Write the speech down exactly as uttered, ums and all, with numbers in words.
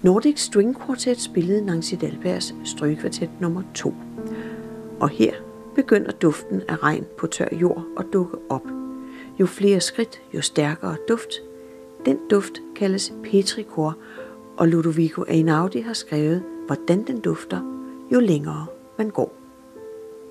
Nordic String Quartet spillede Nancy Dalbergs strygekvartet nummer to. Og her begynder duften af regn på tør jord at dukke op. Jo flere skridt, jo stærkere duft. Den duft kaldes petrichor, og Ludovico Einaudi har skrevet, hvordan den dufter, jo længere man går.